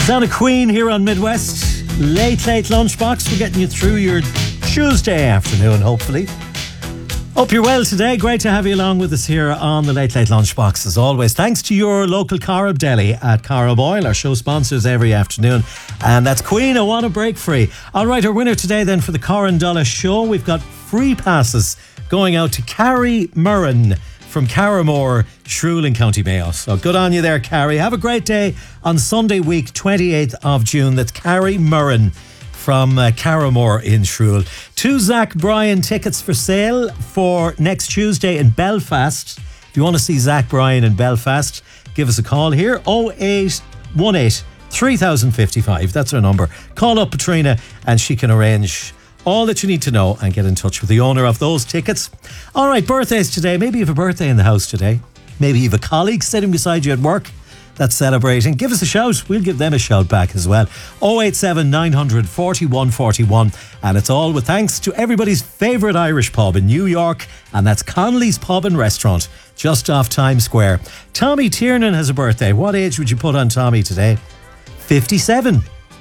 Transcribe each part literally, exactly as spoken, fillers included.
Sound of Queen here on Midwest. Late, late lunchbox. We're getting you through your Tuesday afternoon, hopefully. Hope you're well today. Great to have you along with us here on the Late Late Lunchbox as always. Thanks to your local Carib Deli at Carib Oil, our show sponsors every afternoon. And that's Queen, I Want to Break Free. All right, our winner today then for the Corandullah show. We've got free passes going out to Carrie Murren from Carramore, Shrule in County Mayo. So good on you there, Carrie. Have a great day on Sunday week, twenty-eighth of June. That's Carrie Murren from uh, Carramore in Shrule. Two Zach Bryan tickets for sale for next Tuesday in Belfast. If you want to see Zach Bryan in Belfast, give us a call here. oh eight one eight, three thousand fifty-five. That's our number. Call up Patrina and she can arrange all that you need to know and get in touch with the owner of those tickets. All right, birthdays today. Maybe you have a birthday in the house today. Maybe you have a colleague sitting beside you at work that's celebrating. Give us a shout. We'll give them a shout back as well. oh eight seven, nine hundred, forty-one forty-one. And it's all with thanks to everybody's favourite Irish pub in New York, and that's Connolly's Pub and Restaurant, just off Times Square. Tommy Tiernan has a birthday. What age would you put on Tommy today? fifty-seven.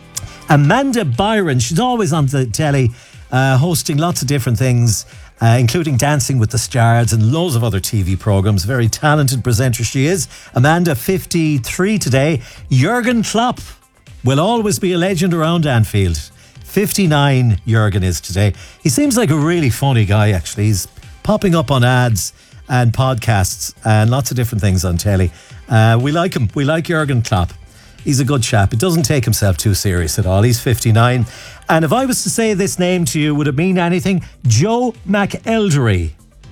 Amanda Byron, she's always on the telly, uh, hosting lots of different things, Uh, including Dancing with the Stars and loads of other T V programmes. Very talented presenter she is. Amanda, fifty-three today. Jurgen Klopp will always be a legend around Anfield. fifty-nine Jurgen is today. He seems like a really funny guy, actually. He's popping up on ads and podcasts and lots of different things on telly. Uh, we like him. We like Jurgen Klopp. He's a good chap. He doesn't take himself too serious at all. He's fifty-nine. And if I was to say this name to you, would it mean anything? Joe McElderry.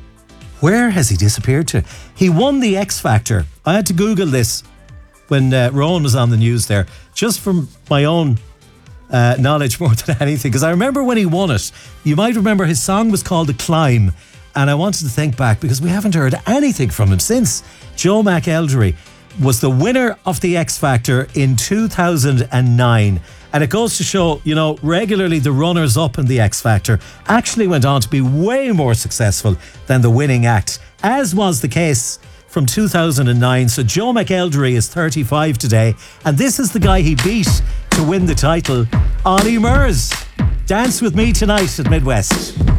Where has he disappeared to? He won the X Factor. I had to Google this when uh, Rowan was on the news there, just from my own uh, knowledge more than anything. Because I remember when he won it, you might remember his song was called The Climb. And I wanted to think back because we haven't heard anything from him since. Joe McElderry was the winner of the X Factor in two thousand nine. And it goes to show, you know, regularly the runners-up in the X Factor actually went on to be way more successful than the winning act, as was the case from two thousand nine. So Joe McElderry is thirty-five today, and this is the guy he beat to win the title, Ollie Murs. Dance with me tonight at Midwest.